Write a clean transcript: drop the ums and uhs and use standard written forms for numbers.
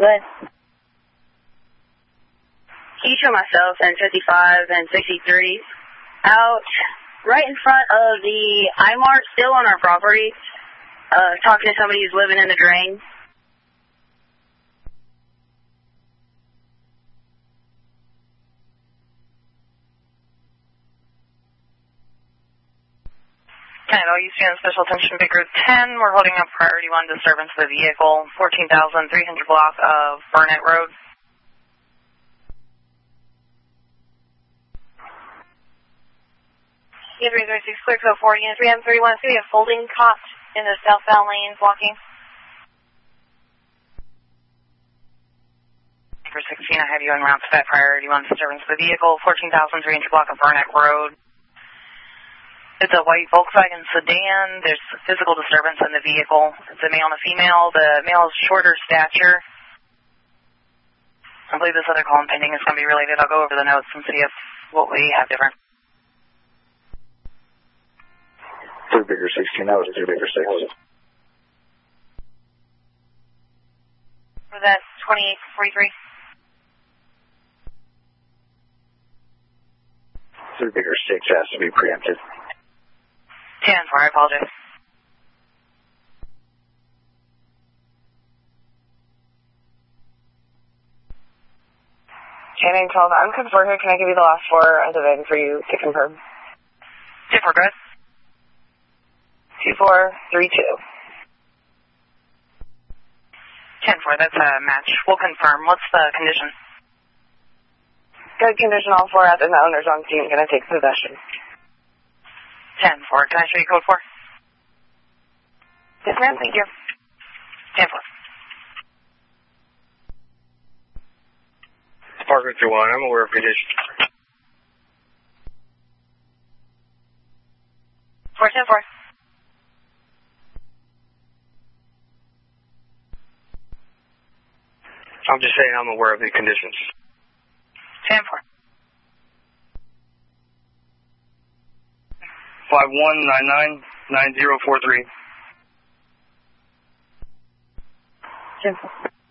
Good. Keisha, myself, and 55 and 63 out right in front of the iMart, still on our property, talking to somebody who's living in the drain. Canada UCN Special Attention Baker 10, we're holding up priority 1 disturbance of the vehicle, 14,300 block of Burnett Road. Unit 336 clear code 4, Unit 3M31, we have folding cot in the southbound lane blocking. For 16, I have you en route to that priority 1 disturbance of the vehicle, 14,300 block of Burnett Road. It's a white Volkswagen sedan. There's physical disturbance in the vehicle. It's a male and a female. The male is shorter stature. I believe this other call pending is going to be related. I'll go over the notes and see if what we have different. 3 Baker 16, that was 3 Baker 6. For that 2843. 3 Baker 6 has to be preempted. 10-4, I apologize. Shannon called. I'm confirmed here. Can I give you the last 4 of the VIN for you to confirm? 10-4, go ahead. 2432. 10-4, that's a match. We'll confirm. What's the condition? Good condition, all 4 out, and the owner's on scene. Going to take possession. 10-4, can I show you code 4? Yes, ma'am. Thank you. 10-4. Parker 31, I'm aware of conditions. 410-4. I'm just saying I'm aware of the conditions. 10-4. 51999043. 10-4.